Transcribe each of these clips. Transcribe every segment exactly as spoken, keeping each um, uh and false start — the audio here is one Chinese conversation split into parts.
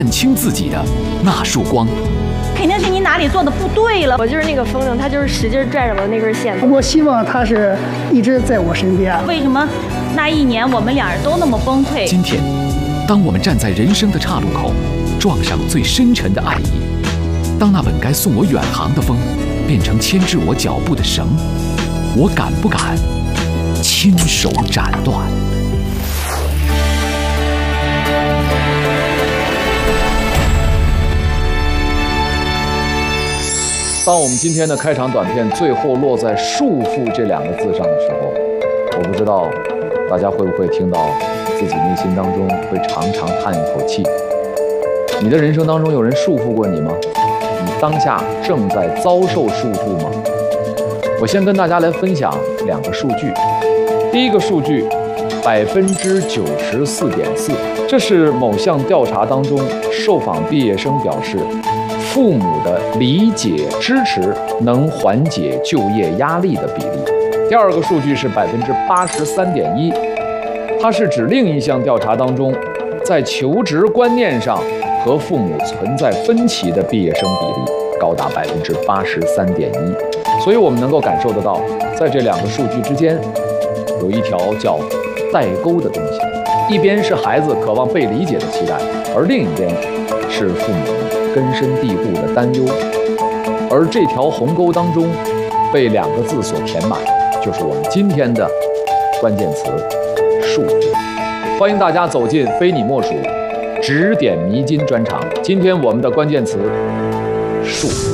认清自己的那束光。 肯定是你哪里做的不对了。我就是那个风筝，他就是使劲拽着我的那根线。 我希望他是一直在我身边。 为什么那一年我们俩人都那么崩溃？ 今天，当我们站在人生的岔路口，撞上最深沉的爱意，当那本该送我远航的风，变成牵制我脚步的绳，我敢不敢亲手斩断？ 当我们今天的开场短片最后落在“束缚”这两个字上的时候，我不知道大家会不会听到自己内心当中会长长叹一口气。你的人生当中有人束缚过你吗？你当下正在遭受束缚吗？我先跟大家来分享两个数据。第一个数据，百分之九十四点四，这是某项调查当中受访毕业生表示，父母的理解支持能缓解就业压力的比例。第二个数据是百分之八十三点一，它是指另一项调查当中，在求职观念上和父母存在分歧的毕业生比例高达百分之八十三点一。所以我们能够感受得到，在这两个数据之间，有一条叫代沟的东西。一边是孩子渴望被理解的期待，而另一边是父母根深蒂固的担忧，而这条鸿沟当中被两个字所填满，就是我们今天的关键词——束缚。欢迎大家走进非你莫属指点迷津专场。今天我们的关键词：束缚。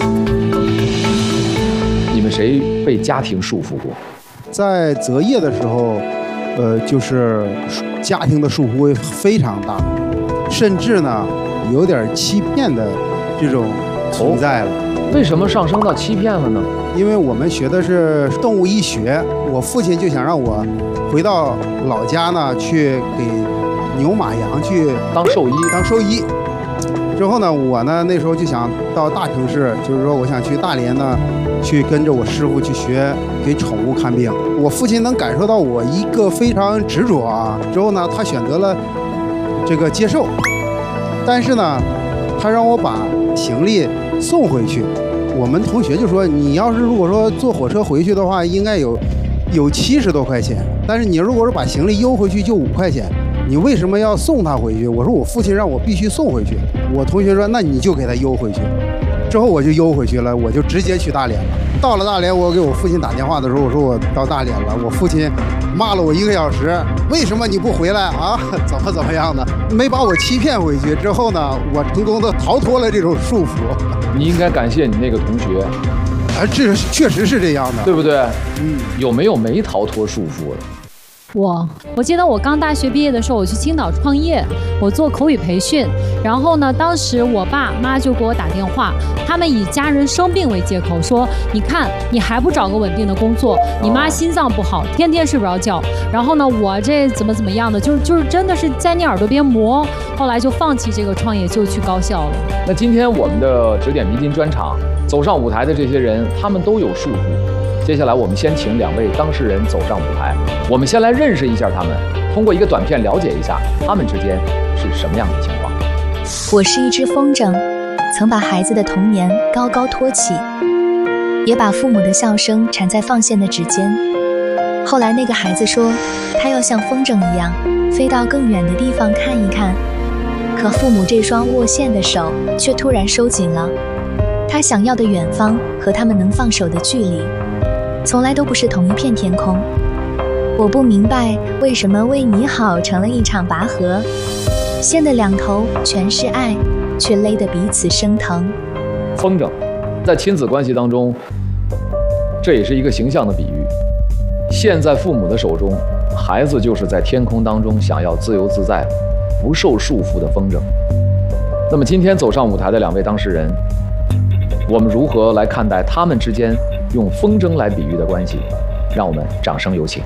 你们谁被家庭束缚过？ 在择业的时候，呃，就是家庭的束缚会非常大，甚至呢，有点欺骗的这种存在了。 哦，为什么上升到欺骗了呢？ 因为我们学的是动物医学，我父亲就想让我回到老家呢，去给牛马羊去当兽医， 当兽医。之后呢，我呢那时候就想到大城市，就是说我想去大连呢，去跟着我师傅去学给宠物看病。我父亲能感受到我一个非常执着啊，之后呢，他选择了这个接受，但是呢，他让我把行李送回去。我们同学就说，你要是如果说坐火车回去的话，应该有有七十多块钱，但是你如果是把行李邮回去就五块钱。你为什么要送他回去？我说我父亲让我必须送回去。我同学说那你就给他邮回去。之后我就邮回去了，我就直接去大连了。到了大连，我给我父亲打电话的时候，我说我到大连了。我父亲骂了我一个小时，为什么你不回来啊？怎么怎么样的？没把我欺骗回去。之后呢，我成功的逃脱了这种束缚。 你应该感谢你那个同学， 啊，这确实是这样的， 对不对？嗯，有没有没逃脱束缚的？ 我我记得我刚大学毕业的时候，我去青岛创业，我做口语培训。然后呢，当时我爸妈就给我打电话，他们以家人生病为借口说：“你看，你还不找个稳定的工作，你妈心脏不好，天天睡不着觉。然后呢，我这怎么怎么样的，就是就是真的是在你耳朵边磨。”后来就放弃这个创业，就去高校了。 那今天我们的指点迷津专场走上舞台的这些人，他们都有束缚。接下来我们先请两位当事人走上舞台，我们先来认识一下他们，通过一个短片了解一下他们之间是什么样的情况。 我是一只风筝，曾把孩子的童年高高托起，也把父母的笑声缠在放线的指尖。后来那个孩子说，他要像风筝一样飞到更远的地方看一看，可父母这双握线的手却突然收紧了。他想要的远方和他们能放手的距离从来都不是同一片天空。我不明白为什么为你好成了一场拔河，线的两头全是爱，却勒得彼此生疼。 风筝在亲子关系当中，这也是一个形象的比喻。线在父母的手中，孩子就是在天空当中想要自由自在不受束缚的风筝。那么今天走上舞台的两位当事人，我们如何来看待他们之间用风筝来比喻的关系？让我们掌声有请。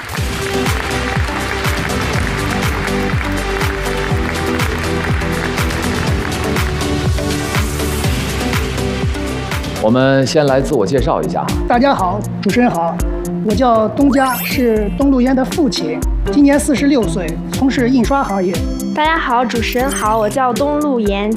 我们先来自我介绍一下。 大家好，主持人好，我叫东家，是东路烟的父亲，今年四十六岁，从事印刷行业。 大家好，主持人好，我叫东路岩，